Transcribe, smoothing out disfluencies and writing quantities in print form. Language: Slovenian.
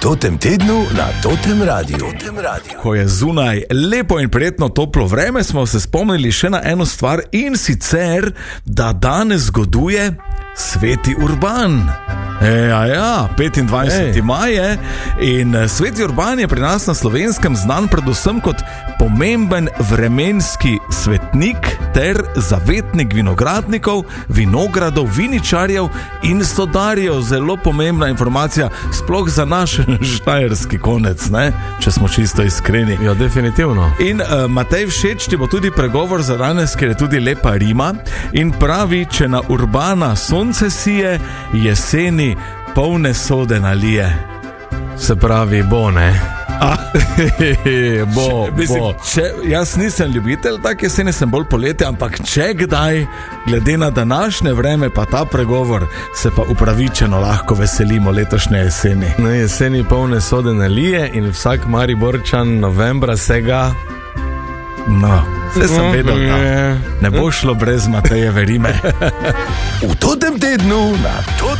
Totem tednu na Totem Radiu. Ko je zunaj lepo in prijetno toplo vreme, smo se spomnili še na eno stvar, in sicer, da danes zgoduje Sveti Urban. 25. maj je in Sveti Urban je pri nas na Slovenskem znan predvsem kot pomemben vremenski svetnik ter zavetnik vinogradnikov, vinogradov, viničarjev in sodarjev. Zelo pomembna informacija, sploh za naš štajerski konec, ne? Če smo čisto iskreni. Ja, definitivno. In Matej, všeč ti bo tudi pregovor za danes, ker je tudi lepa rima in pravi, če na Urbana sonce sije, jeseni polne sode nalije. Se pravi, bo, ne? bo. Jaz nisem ljubitelj tak jeseni, sem bolj poletje, ampak če kdaj, glede na današnje vreme pa ta pregovor, se pa upravičeno lahko veselimo letošnje jeseni. Na jeseni polne sode nalije in vsak Mariborčan novembra se ga... No, vse sem vedel, da ne bo šlo brez Matejeve rime. V Totem tednu na Totem